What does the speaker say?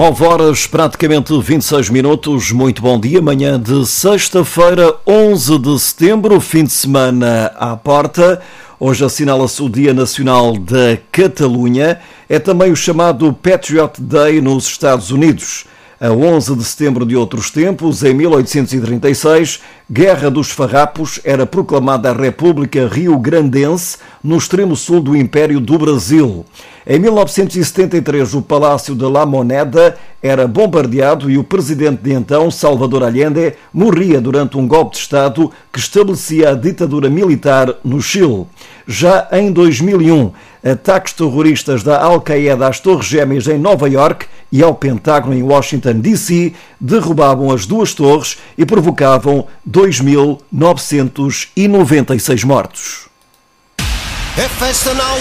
9 horas, praticamente 26 minutos. Muito bom dia. Manhã de sexta-feira, 11 de setembro, fim de semana à porta. Hoje assinala-se o Dia Nacional da Catalunha. É também o chamado Patriot Day nos Estados Unidos. A 11 de setembro de outros tempos, em 1836, Guerra dos Farrapos era proclamada a República Rio-Grandense, no extremo sul do Império do Brasil. Em 1973, o Palácio de La Moneda era bombardeado e o presidente de então, Salvador Allende, morria durante um golpe de Estado que estabelecia a ditadura militar no Chile. Já em 2001, ataques terroristas da Al-Qaeda às Torres Gêmeas em Nova Iorque e ao Pentágono em Washington, D.C., derrubavam as duas torres e provocavam 2.996 mortos. É festa